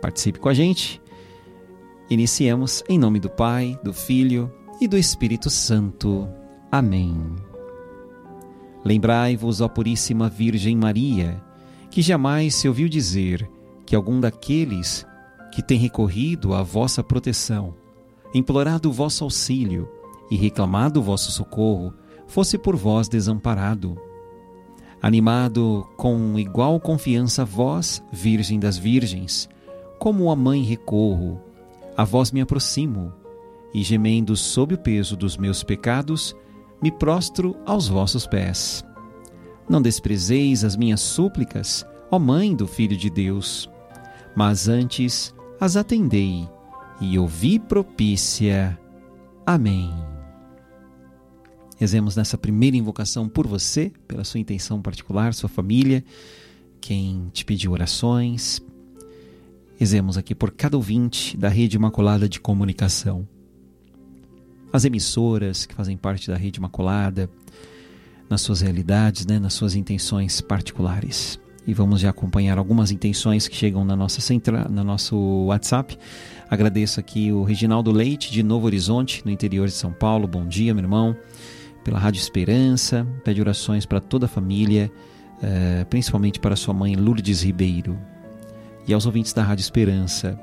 Participe com a gente. Iniciemos em nome do Pai, do Filho e do Espírito Santo. Amém. Lembrai-vos, ó Puríssima Virgem Maria, que jamais se ouviu dizer que algum daqueles que tem recorrido à vossa proteção, implorado o vosso auxílio e reclamado o vosso socorro, fosse por vós desamparado. Animado com igual confiança vós, Virgem das Virgens, como a mãe recorro, a vós me aproximo, e gemendo sob o peso dos meus pecados, me prostro aos vossos pés. Não desprezeis as minhas súplicas, ó Mãe do Filho de Deus, mas antes as atendei e ouvi propícia. Amém. Rezemos nessa primeira invocação por você, pela sua intenção particular, sua família, quem te pediu orações. Rezemos aqui por cada ouvinte da Rede Imaculada de Comunicação. As emissoras que fazem parte da Rede Imaculada, nas suas realidades, nas suas intenções particulares. E vamos já acompanhar algumas intenções que chegam na nossa no nosso WhatsApp. Agradeço aqui o Reginaldo Leite, de Novo Horizonte, no interior de São Paulo. Bom dia, meu irmão. Pela Rádio Esperança, pede orações para toda a família, principalmente para sua mãe Lourdes Ribeiro. E aos ouvintes da Rádio Esperança,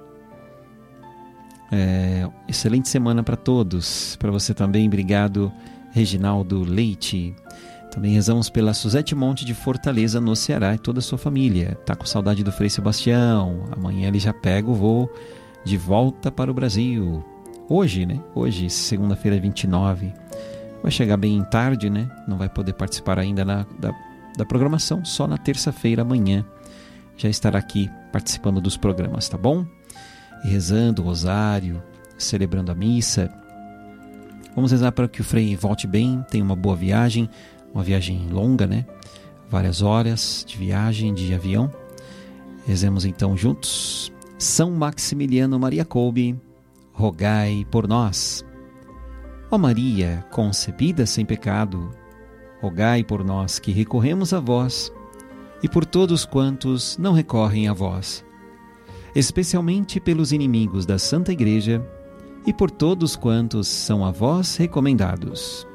excelente semana para todos, para você também. Obrigado, Reginaldo Leite. Também rezamos pela Suzete Monte de Fortaleza, no Ceará, e toda a sua família. Está com saudade do Frei Sebastião. Amanhã ele já pega o voo de volta para o Brasil. Hoje, Hoje, segunda-feira, 29. Vai chegar bem tarde, Não vai poder participar ainda da programação. Só na terça-feira, amanhã, já estará aqui participando dos programas, tá bom? E rezando o rosário, celebrando a missa. Vamos rezar para que o Frei volte bem, tenha uma boa viagem. Uma viagem longa, Várias horas de viagem, de avião. Rezemos então juntos. São Maximiliano Maria Kolbe, rogai por nós. Ó Maria, concebida sem pecado, rogai por nós que recorremos a vós e por todos quantos não recorrem a vós, especialmente pelos inimigos da Santa Igreja e por todos quantos são a vós recomendados.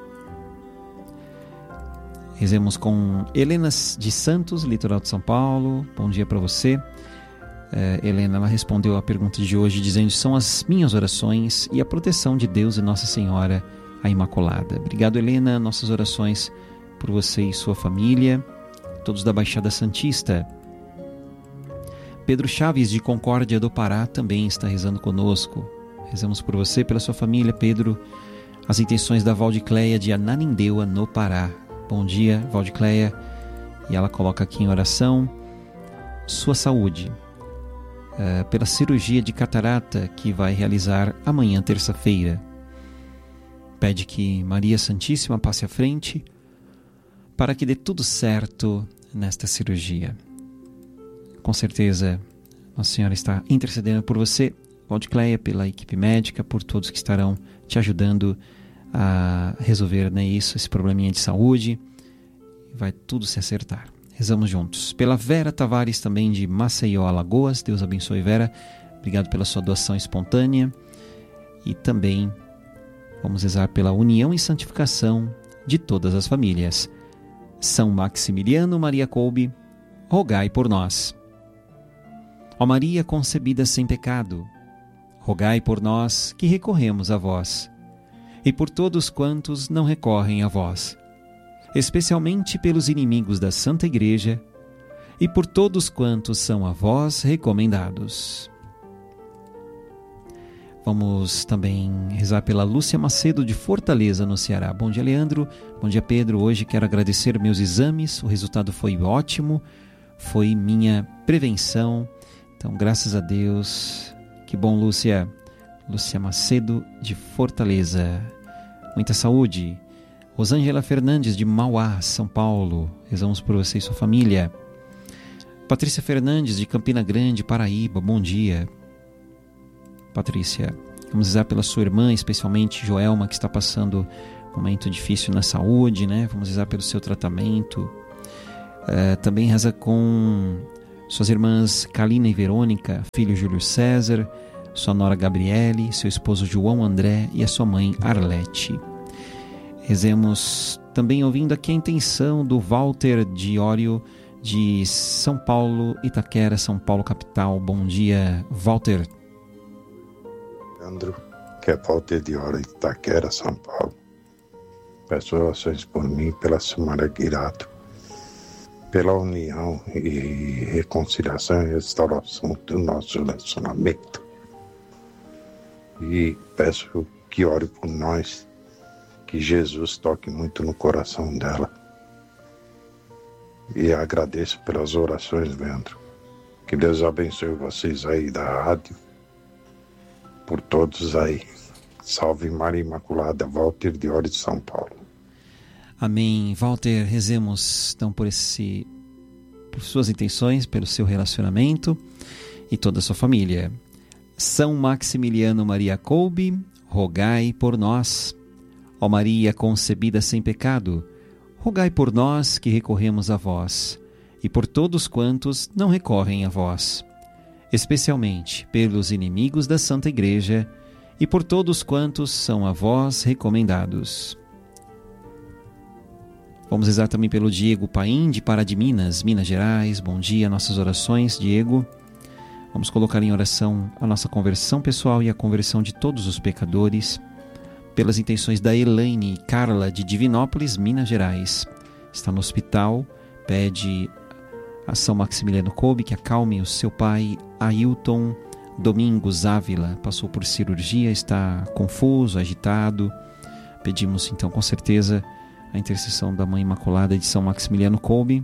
Rezemos com Helena de Santos, litoral de São Paulo. Bom dia para você. Helena, ela respondeu a pergunta de hoje dizendo: são as minhas orações e a proteção de Deus e Nossa Senhora, a Imaculada. Obrigado, Helena. Nossas orações por você e sua família, todos da Baixada Santista. Pedro Chaves, de Concórdia do Pará, também está rezando conosco. Rezamos por você, pela sua família, Pedro. As intenções da Valdicleia, de Ananindeua, no Pará. Bom dia, Valdicleia. E ela coloca aqui em oração sua saúde, pela cirurgia de catarata que vai realizar amanhã, terça-feira. Pede que Maria Santíssima passe à frente para que dê tudo certo nesta cirurgia. Com certeza, Nossa Senhora está intercedendo por você, Valdicleia, pela equipe médica, por todos que estarão te ajudando a resolver esse probleminha de saúde. Vai tudo se acertar. Rezamos juntos. Pela Vera Tavares, também de Maceió, Alagoas. Deus abençoe, Vera. Obrigado pela sua doação espontânea. E também vamos rezar pela união e santificação de todas as famílias. São Maximiliano Maria Kolbe, rogai por nós. Ó Maria concebida sem pecado, rogai por nós que recorremos a vós, e por todos quantos não recorrem a vós, especialmente pelos inimigos da Santa Igreja e por todos quantos são a vós recomendados. Vamos também rezar pela Lúcia Macedo, de Fortaleza, no Ceará. Bom dia, Leandro. Bom dia, Pedro. Hoje quero agradecer meus exames. O resultado foi ótimo. Foi minha prevenção. Então, graças a Deus. Que bom, Lúcia. Lúcia Macedo, de Fortaleza. Muita saúde. Rosângela Fernandes, de Mauá, São Paulo. Rezamos por você e sua família. Patrícia Fernandes, de Campina Grande, Paraíba. Bom dia, Patrícia. Vamos rezar pela sua irmã, especialmente Joelma, que está passando um momento difícil na saúde, né? Vamos rezar pelo seu tratamento. Também reza com suas irmãs Kalina e Verônica, filho Júlio César, sua nora Gabriele, seu esposo João André e a sua mãe Arlete. Rezemos também ouvindo aqui a intenção do Walter Diório de São Paulo, Itaquera, São Paulo capital. Bom dia, Walter. Leandro, que é Walter Diório de Itaquera, São Paulo. Peço orações por mim, pela Silmara Guirato, pela união e reconciliação e restauração do nosso relacionamento. E peço que ore por nós, que Jesus toque muito no coração dela. E agradeço pelas orações, Leandro. Que Deus abençoe vocês aí da rádio, por todos aí. Salve Maria Imaculada, Walter Diório de São Paulo. Amém. Walter, rezemos então por suas intenções, pelo seu relacionamento e toda a sua família. São Maximiliano Maria Kolbe, rogai por nós. Ó Maria concebida sem pecado, rogai por nós que recorremos a vós, e por todos quantos não recorrem a vós, especialmente pelos inimigos da Santa Igreja, e por todos quantos são a vós recomendados. Vamos rezar também pelo Diego Paim, de Pará de Minas, Minas Gerais. Bom dia, nossas orações, Diego. Vamos colocar em oração a nossa conversão pessoal e a conversão de todos os pecadores, pelas intenções da Elaine Carla, de Divinópolis, Minas Gerais. Está no hospital, pede a São Maximiliano Kolbe que acalme o seu pai, Ailton Domingos Ávila. Passou por cirurgia, está confuso, agitado. Pedimos então com certeza a intercessão da Mãe Imaculada de São Maximiliano Kolbe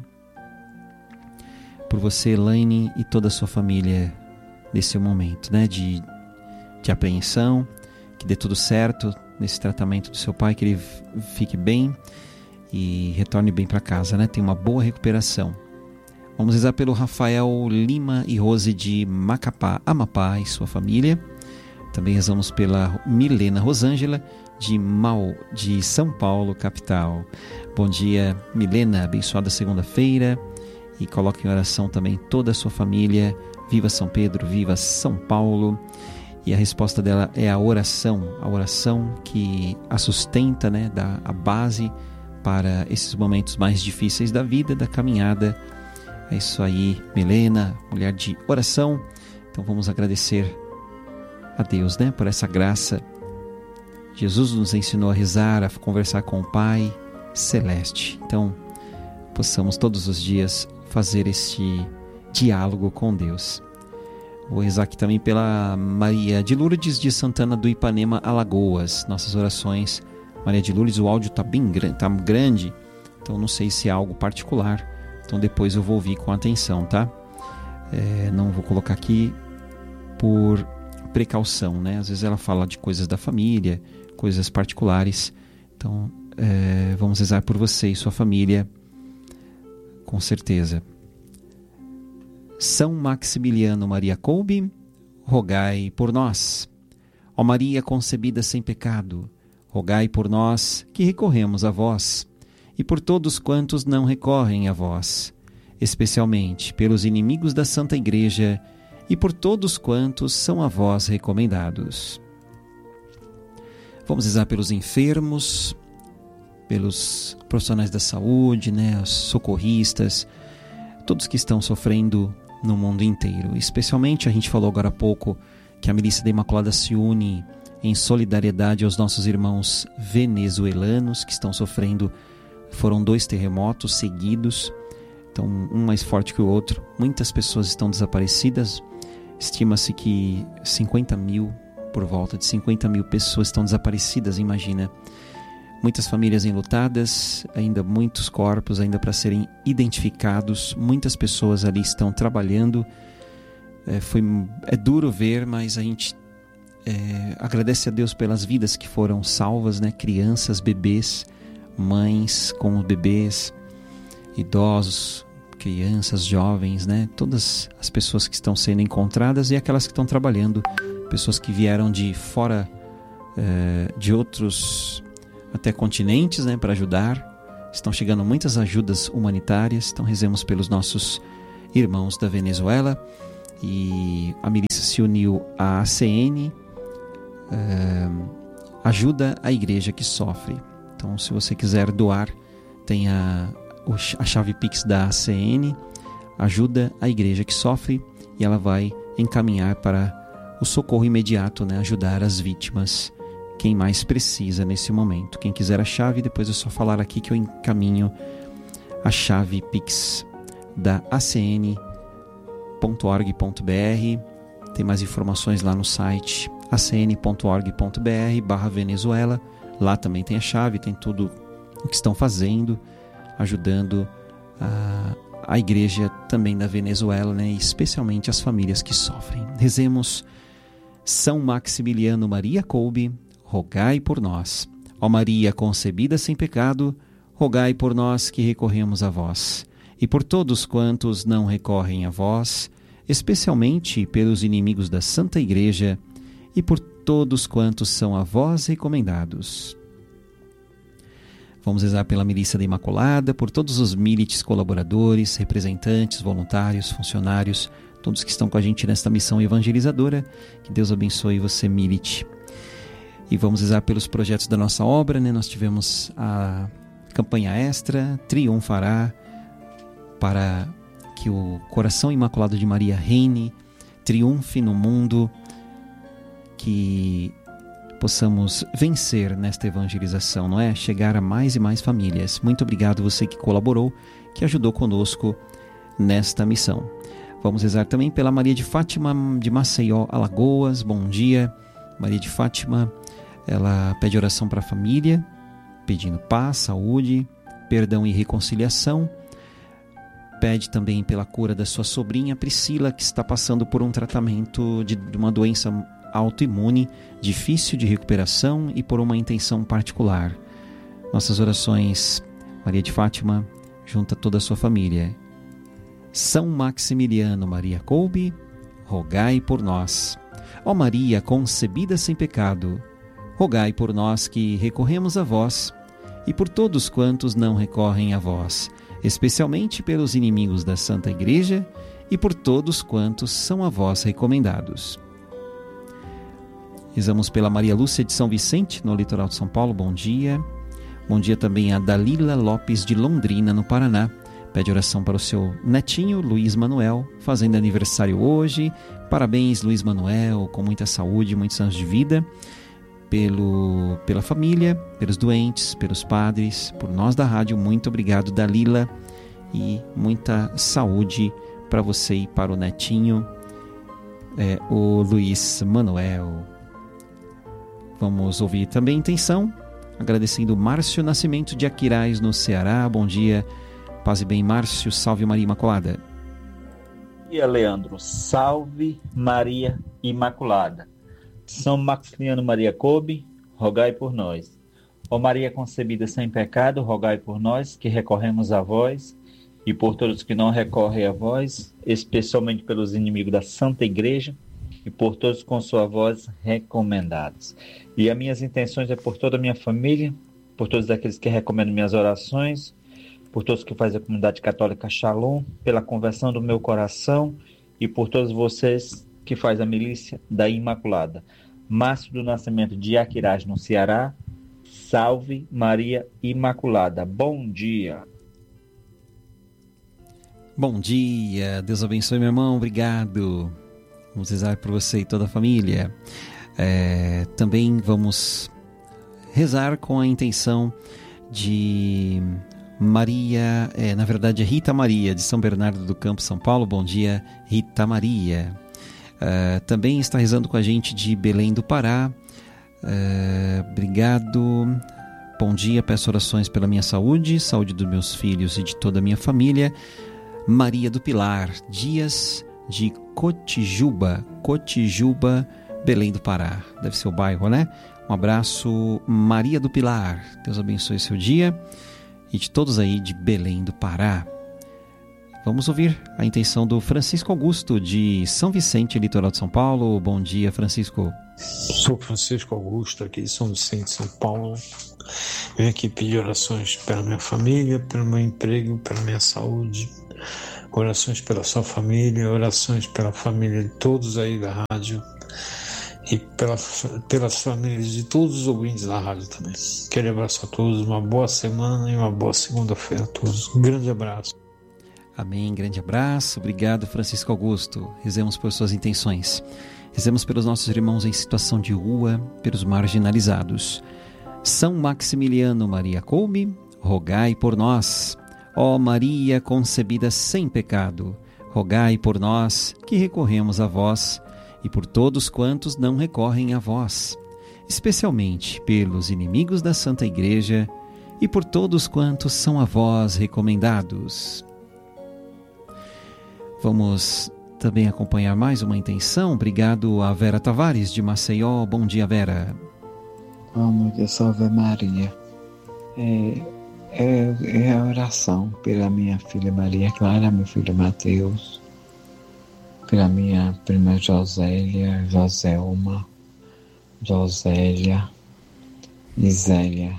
por você, Elaine, e toda a sua família nesse momento, né, de apreensão. Que dê tudo certo nesse tratamento do seu pai, que ele fique bem e retorne bem para casa, né? Tenha uma boa recuperação. Vamos rezar pelo Rafael Lima e Rose de Macapá, Amapá, e sua família. Também rezamos pela Milena Rosângela de São Paulo, capital. Bom dia, Milena, abençoada segunda-feira, e coloque em oração também toda a sua família. Viva São Pedro, viva São Paulo. E a resposta dela é a oração que a sustenta, né, dá a base para esses momentos mais difíceis da vida, da caminhada. É isso aí, Milena, mulher de oração. Então vamos agradecer a Deus, né, por essa graça. Jesus nos ensinou a rezar, a conversar com o Pai Celeste. Então, possamos todos os dias fazer este diálogo com Deus. Vou rezar aqui também pela Maria de Lourdes de Santana do Ipanema, Alagoas. Nossas orações. Maria de Lourdes, o áudio está bem grande, então não sei se é algo particular. Então depois eu vou ouvir com atenção, tá? Não vou colocar aqui por precaução, né? Às vezes ela fala de coisas da família, coisas particulares. Então vamos rezar por você e sua família, com certeza. São Maximiliano Maria Kolbe, rogai por nós. Ó Maria concebida sem pecado, rogai por nós que recorremos a vós, e por todos quantos não recorrem a vós, especialmente pelos inimigos da Santa Igreja, e por todos quantos são a vós recomendados. Vamos rezar pelos enfermos, pelos profissionais da saúde, né, os socorristas, todos que estão sofrendo no mundo inteiro. Especialmente, a gente falou agora há pouco que a Milícia da Imaculada se une em solidariedade aos nossos irmãos venezuelanos que estão sofrendo. Foram 2 terremotos seguidos, então um mais forte que o outro. Muitas pessoas estão desaparecidas. Estima-se que 50 mil, por volta de 50 mil pessoas estão desaparecidas, imagina. Muitas famílias enlutadas, ainda muitos corpos ainda para serem identificados. Muitas pessoas ali estão trabalhando. É duro ver, mas a gente agradece a Deus pelas vidas que foram salvas, né? Crianças, bebês, mães com bebês, idosos, crianças, jovens, né? Todas as pessoas que estão sendo encontradas e aquelas que estão trabalhando, pessoas que vieram de fora, de outros até continentes, para ajudar. Estão chegando muitas ajudas humanitárias. Então rezemos pelos nossos irmãos da Venezuela, e a milícia se uniu à ACN, Ajuda a Igreja que Sofre. Então, se você quiser doar, tem a chave Pix da ACN, Ajuda a Igreja que Sofre, e ela vai encaminhar para o socorro imediato, né? Ajudar as vítimas, quem mais precisa nesse momento. Quem quiser a chave, depois é só falar aqui que eu encaminho a chave Pix da acn.org.br. Tem mais informações lá no site acn.org.br/Venezuela. Lá também tem a chave, tem tudo o que estão fazendo, ajudando a igreja também da Venezuela, né? Especialmente as famílias que sofrem. Rezemos. São Maximiliano Maria Kolbe, rogai por nós. Ó Maria concebida sem pecado, rogai por nós que recorremos a vós. E por todos quantos não recorrem a vós, especialmente pelos inimigos da Santa Igreja, e por todos quantos são a vós recomendados. Vamos rezar pela Milícia da Imaculada, por todos os milites colaboradores, representantes, voluntários, funcionários, todos que estão com a gente nesta missão evangelizadora. Que Deus abençoe você, milite. E vamos rezar pelos projetos da nossa obra, né? Nós tivemos a campanha extra, Triunfará, para que o coração imaculado de Maria reine, triunfe no mundo, que possamos vencer nesta evangelização, não é? Chegar a mais e mais famílias. Muito obrigado você que colaborou, que ajudou conosco nesta missão. Vamos rezar também pela Maria de Fátima de Maceió, Alagoas. Bom dia, Maria de Fátima. Ela pede oração para a família, pedindo paz, saúde, perdão e reconciliação. Pede também pela cura da sua sobrinha Priscila, que está passando por um tratamento de uma doença autoimune, difícil de recuperação, e por uma intenção particular. Nossas orações, Maria de Fátima, junto a toda a sua família. São Maximiliano Maria Kolbe, rogai por nós. Ó Maria concebida sem pecado, rogai por nós que recorremos a vós, e por todos quantos não recorrem a vós, especialmente pelos inimigos da Santa Igreja, e por todos quantos são a vós recomendados. Rezamos pela Maria Lúcia de São Vicente, no litoral de São Paulo. Bom dia. Bom dia também a Dalila Lopes de Londrina, no Paraná. Pede oração para o seu netinho, Luiz Manuel, fazendo aniversário hoje. Parabéns, Luiz Manuel, com muita saúde, muitos anos de vida. Pela família, pelos doentes, pelos padres, por nós da rádio. Muito obrigado, Dalila. E muita saúde para você e para o netinho, o Luiz Manuel. Vamos ouvir também a intenção, agradecendo Márcio Nascimento de Aquiraz, no Ceará. Bom dia, paz e bem, Márcio. Salve Maria Imaculada. Bom dia, Leandro. Salve Maria Imaculada. São Maximiliano Maria Kolbe, rogai por nós. Ó Maria concebida sem pecado, rogai por nós que recorremos a vós, e por todos que não recorrem a vós, especialmente pelos inimigos da Santa Igreja, e por todos com sua voz recomendados. E as minhas intenções é por toda a minha família, por todos aqueles que recomendam minhas orações, por todos que fazem a comunidade católica Shalom, pela conversão do meu coração, e por todos vocês que fazem a Milícia da Imaculada. Márcio do Nascimento de Aquiraz, no Ceará. Salve Maria Imaculada. Bom dia. Bom dia. Deus abençoe, meu irmão. Obrigado. Vamos rezar por você e toda a família. Também vamos rezar com a intenção de Maria, na verdade é Rita Maria, de São Bernardo do Campo, São Paulo. Bom dia, Rita Maria. Também está rezando com a gente de Belém do Pará. Obrigado. Bom dia, peço orações pela minha saúde, saúde dos meus filhos e de toda a minha família. Maria do Pilar Dias, de Cotijuba, Belém do Pará. Deve ser o bairro, né? Um abraço, Maria do Pilar. Deus abençoe seu dia e de todos aí de Belém do Pará. Vamos ouvir a intenção do Francisco Augusto, de São Vicente, litoral de São Paulo. Bom dia, Francisco. Sou Francisco Augusto, aqui de São Vicente, São Paulo. Venho aqui pedir orações pela minha família, pelo meu emprego, pela minha saúde, orações pela sua família, orações pela família de todos aí da rádio e pelas famílias de todos os ouvintes da rádio também. Quero abraço a todos, uma boa semana e uma boa segunda-feira a todos. Um grande abraço. Amém, grande abraço. Obrigado, Francisco Augusto. Rezemos por suas intenções. Rezemos pelos nossos irmãos em situação de rua, pelos marginalizados. São Maximiliano Maria Kolbe, rogai por nós. Ó Maria concebida sem pecado, rogai por nós que recorremos a vós e por todos quantos não recorrem a vós, especialmente pelos inimigos da Santa Igreja e por todos quantos são a vós recomendados. Vamos também acompanhar mais uma intenção. Obrigado a Vera Tavares de Maceió. Bom dia, Vera. Boa noite, salve Maria. É a oração pela minha filha Maria Clara, meu filho Mateus, pela minha prima Josélia, Joselma, Josélia e Zélia.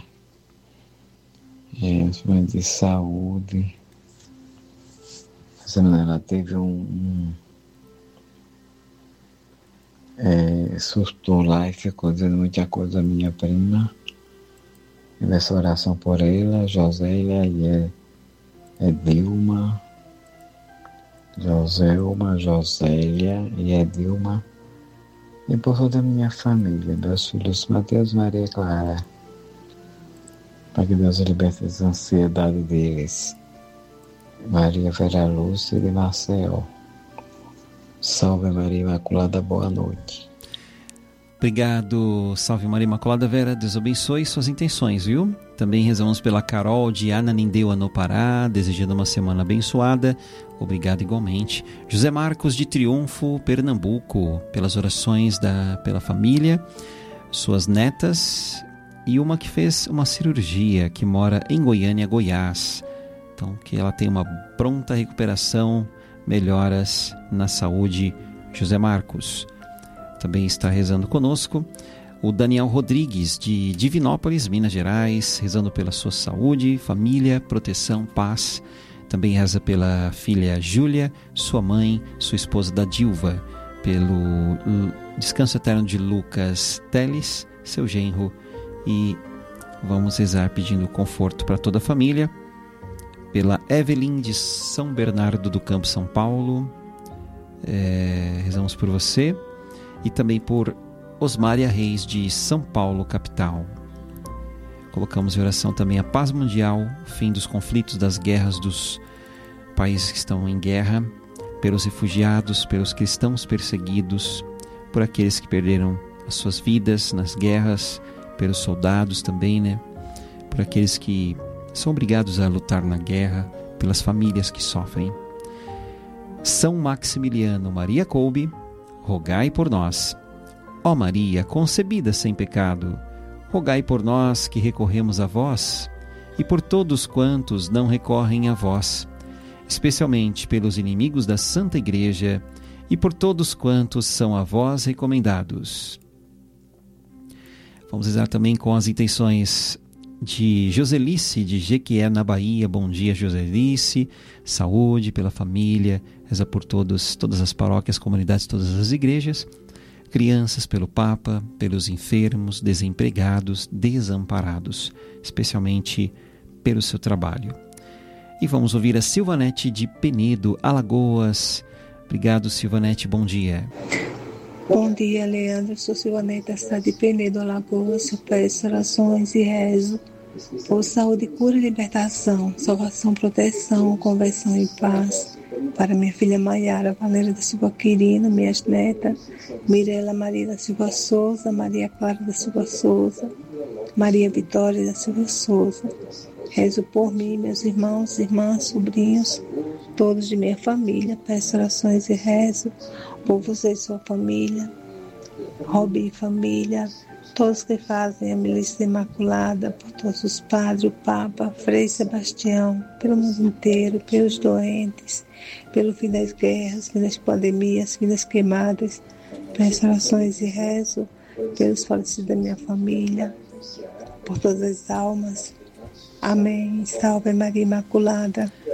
Os problemas de saúde. Ela teve surtou lá e ficou dizendo muita coisa a minha prima. Essa oração por ela, Josélia e Edilma, Joselma, Josélia e Edilma, e por toda a minha família, meus filhos Mateus e Maria Clara, para que Deus liberte as ansiedades deles. Maria Vera Lúcia de Maceió. Salve Maria Imaculada, boa noite. Obrigado, salve Maria Imaculada. Vera, Deus abençoe suas intenções, viu? Também rezamos pela Carol de Ananindeua, no Pará, desejando uma semana abençoada. Obrigado igualmente. José Marcos de Triunfo, Pernambuco, pelas orações pela família, suas netas e uma que fez uma cirurgia, que mora em Goiânia, Goiás. Então, que ela tenha uma pronta recuperação, melhoras na saúde. José Marcos também está rezando conosco. O Daniel Rodrigues, de Divinópolis, Minas Gerais, rezando pela sua saúde, família, proteção, paz. Também reza pela filha Júlia, sua mãe, sua esposa da Dilva, pelo descanso eterno de Lucas Teles, seu genro. E vamos rezar pedindo conforto para toda a família. Pela Evelyn de São Bernardo do Campo, São Paulo, rezamos por você. E também por Osmária Reis de São Paulo, capital. Colocamos em oração também a paz mundial, fim dos conflitos, das guerras dos países que estão em guerra, pelos refugiados, pelos cristãos perseguidos, por aqueles que perderam as suas vidas nas guerras, pelos soldados também, né? Por aqueles que são obrigados a lutar na guerra, pelas famílias que sofrem. São Maximiliano Maria Kolbe, rogai por nós. Ó Maria, concebida sem pecado, rogai por nós que recorremos a vós e por todos quantos não recorrem a vós, especialmente pelos inimigos da Santa Igreja e por todos quantos são a vós recomendados. Vamos rezar também com as intenções de Joselice, de Jequié, na Bahia. Bom dia, Joselice. Saúde, pela família. Reza por todas as paróquias, comunidades, todas as igrejas. Crianças, pelo Papa, pelos enfermos, desempregados, desamparados, especialmente pelo seu trabalho. E vamos ouvir a Silvanete de Penedo, Alagoas. Obrigado, Silvanete. Bom dia. Bom dia, Leandro. Sou Silvanete, da cidade de Penedo, Alagoas. Eu peço orações e rezo por saúde, cura e libertação, salvação, proteção, conversão e paz. Para minha filha Maiara Valéria da Silva Quirino, minhas netas, Mirela Maria da Silva Souza, Maria Clara da Silva Souza, Maria Vitória da Silva Souza. Rezo por mim, meus irmãos, irmãs, sobrinhos, todos de minha família. Peço orações e rezo por você e sua família, Robi e família, todos que fazem a milícia imaculada, por todos os padres, o Papa, Frei Sebastião, pelo mundo inteiro, pelos doentes, pelo fim das guerras, fim das pandemias, fim das queimadas. Peço orações e rezo pelos falecidos da minha família, por todas as almas. Amém. Salve Maria Imaculada.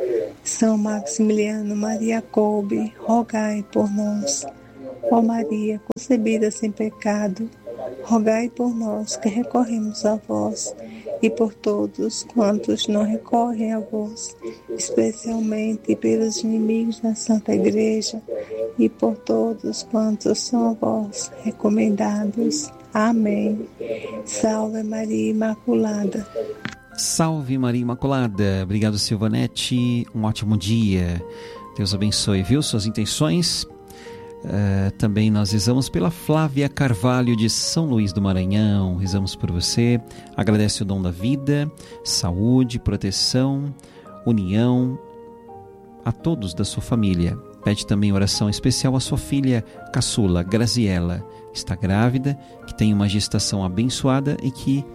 São Maximiliano Maria Kolbe, rogai por nós. Ó Maria, concebida sem pecado, rogai por nós que recorremos a vós e por todos quantos não recorrem a vós, especialmente pelos inimigos da Santa Igreja e por todos quantos são a vós recomendados. Amém. Salve Maria Imaculada. Salve Maria Imaculada. Obrigado, Silvanete. Um ótimo dia. Deus abençoe, viu? Suas intenções. Também nós rezamos pela Flávia Carvalho de São Luís do Maranhão. Rezamos por você. Agradece o dom da vida, saúde, proteção, união a todos da sua família. Pede também oração especial à sua filha caçula, Graziela. Está grávida, que tem uma gestação abençoada e que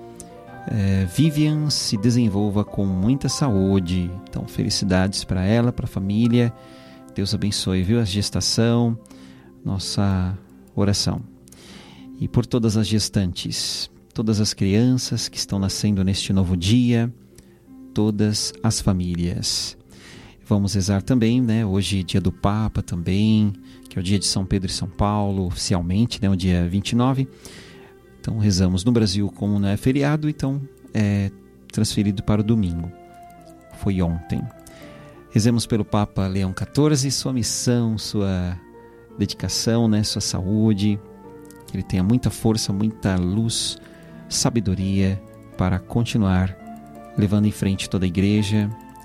Vivian se desenvolva com muita saúde. Então, felicidades para ela, para a família. Deus abençoe, viu? A gestação, nossa oração. E por todas as gestantes, todas as crianças que estão nascendo neste novo dia, todas as famílias. Vamos rezar também, né? Hoje, dia do Papa também, que é o dia de São Pedro e São Paulo, oficialmente, né? O dia 29. Então, rezamos no Brasil, como não é feriado, então é transferido para o domingo. Foi ontem. Rezemos pelo Papa Leão XIV, sua missão, sua dedicação, né? Sua saúde, que ele tenha muita força, muita luz, sabedoria para continuar levando em frente toda a igreja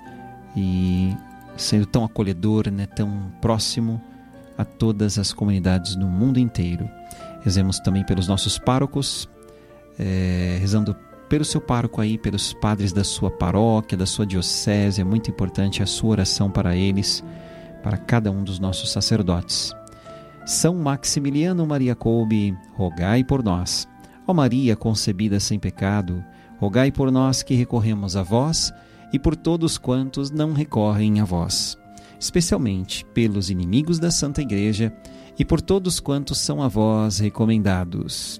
e sendo tão acolhedor, né? Tão próximo a todas as comunidades do mundo inteiro. Rezemos também pelos nossos párocos, rezando pelo seu pároco aí, pelos padres da sua paróquia, da sua diocese. É muito importante a sua oração para eles, para cada um dos nossos sacerdotes. São Maximiliano Maria Kolbe, rogai por nós. Ó Maria concebida sem pecado, rogai por nós que recorremos a vós e por todos quantos não recorrem a vós, especialmente pelos inimigos da Santa Igreja e por todos quantos são a vós recomendados.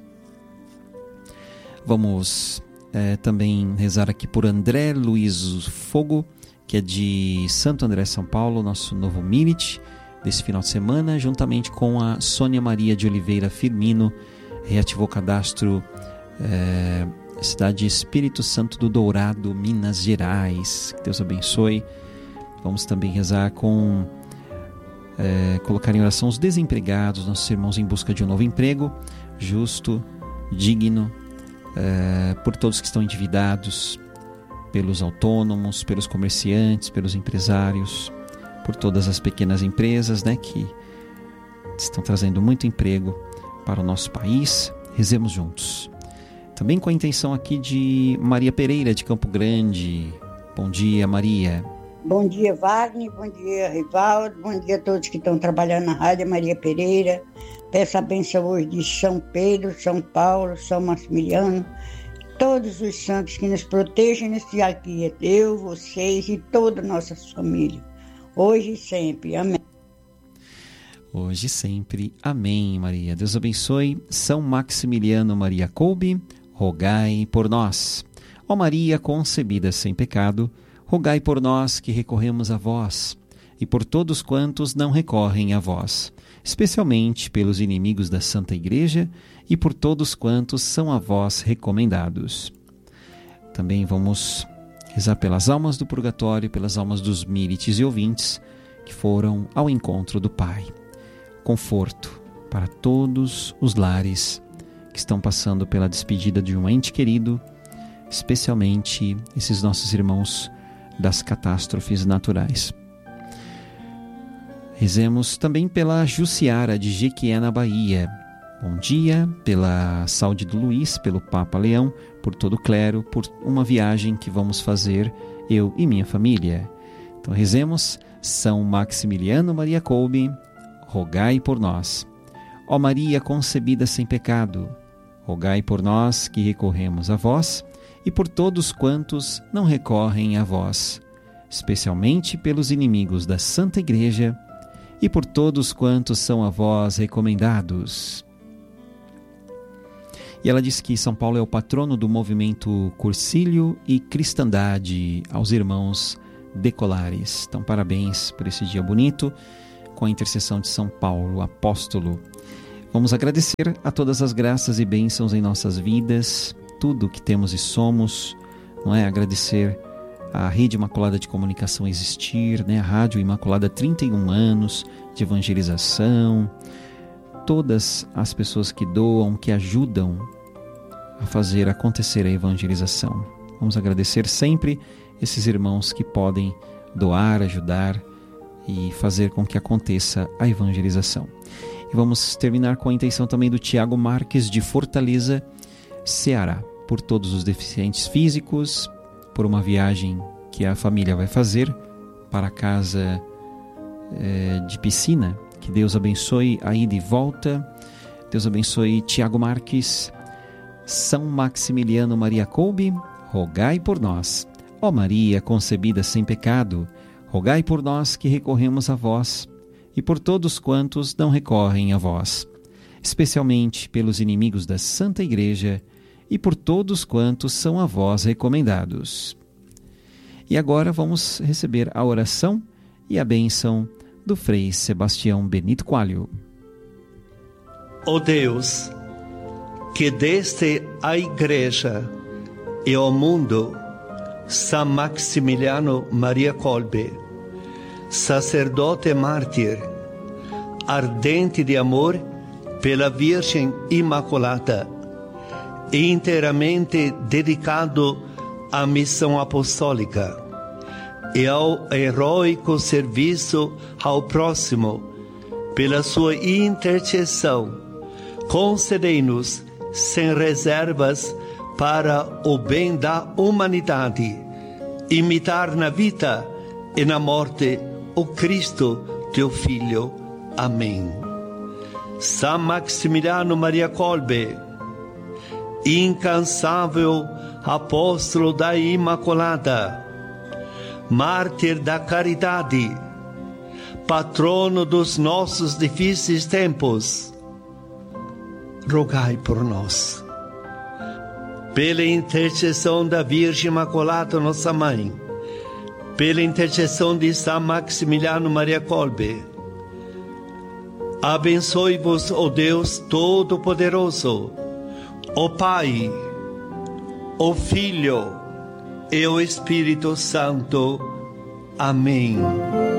Vamos também rezar aqui por André Luiz Fogo, que é de Santo André, São Paulo, nosso novo Milit desse final de semana, juntamente com a Sônia Maria de Oliveira Firmino, reativou cadastro cidade Espírito Santo do Dourado, Minas Gerais. Que Deus abençoe. Vamos também rezar com colocar em oração os desempregados, nossos irmãos em busca de um novo emprego justo, digno, por todos que estão endividados, pelos autônomos, pelos comerciantes, pelos empresários, por todas as pequenas empresas, né, que estão trazendo muito emprego para o nosso país. Rezemos juntos. Também com a intenção aqui de Maria Pereira, de Campo Grande. Bom dia, Maria. Bom dia, Wagner. Bom dia, Rivaldo. Bom dia a todos que estão trabalhando na rádio. Maria Pereira. Peço a bênção hoje de São Pedro, São Paulo, São Maximiliano, todos os santos que nos protejam nesse dia aqui. Eu, vocês e toda a nossa família. Hoje e sempre. Amém. Hoje e sempre. Amém, Maria. Deus abençoe. São Maximiliano Maria Kolbe, rogai por nós. Ó Maria concebida sem pecado, rogai por nós que recorremos a vós e por todos quantos não recorrem a vós, especialmente pelos inimigos da Santa Igreja e por todos quantos são a vós recomendados. Também vamos rezar pelas almas do purgatório, pelas almas dos mírites e ouvintes que foram ao encontro do Pai. Conforto para todos os lares que estão passando pela despedida de um ente querido, especialmente esses nossos irmãos das catástrofes naturais. Rezemos também pela Jussiara de Jequié, na Bahia. Bom dia, pela saúde do Luiz, pelo Papa Leão, por todo o clero, por uma viagem que vamos fazer, eu e minha família. Então rezemos, São Maximiliano Maria Kolbe, rogai por nós. Ó Maria concebida sem pecado, rogai por nós que recorremos a vós e por todos quantos não recorrem a vós, especialmente pelos inimigos da Santa Igreja e por todos quantos são a vós recomendados. E ela diz que São Paulo é o patrono do movimento Cursilho e Cristandade, aos irmãos decolares. Então, parabéns por esse dia bonito, com a intercessão de São Paulo, apóstolo. Vamos agradecer a todas as graças e bênçãos em nossas vidas, tudo que temos e somos, não é? Agradecer a Rede Imaculada de Comunicação existir, né? A Rádio Imaculada, 31 anos de evangelização, todas as pessoas que doam, que ajudam a fazer acontecer a evangelização. Vamos agradecer sempre esses irmãos que podem doar, ajudar e fazer com que aconteça a evangelização. E vamos terminar com a intenção também do Tiago Marques, de Fortaleza, Ceará, por todos os deficientes físicos, por uma viagem que a família vai fazer para a casa de piscina. Que Deus abençoe a ida e volta. Deus abençoe Tiago Marques. São Maximiliano Maria Kolbe, rogai por nós. Ó Maria, concebida sem pecado, rogai por nós que recorremos a vós e por todos quantos não recorrem a vós, especialmente pelos inimigos da Santa Igreja e por todos quantos são a vós recomendados. E agora vamos receber a oração e a bênção do Frei Sebastião Benito Coelho. Ó Deus, que deste à Igreja e ao mundo São Maximiliano Maria Kolbe, sacerdote mártir, ardente de amor pela Virgem Imaculada e inteiramente dedicado à missão apostólica e ao heróico serviço ao próximo, pela sua intercessão, concedei-nos sem reservas para o bem da humanidade, imitar na vida e na morte o Cristo, teu Filho. Amém. São Maximiliano Maria Kolbe, incansável apóstolo da Imaculada, mártir da caridade, patrono dos nossos difíceis tempos, rogai por nós. Pela intercessão da Virgem Imaculada, nossa Mãe, pela intercessão de São Maximiliano Maria Kolbe, abençoe-vos, ó Deus Todo-Poderoso, o Pai, o Filho e o Espírito Santo. Amém.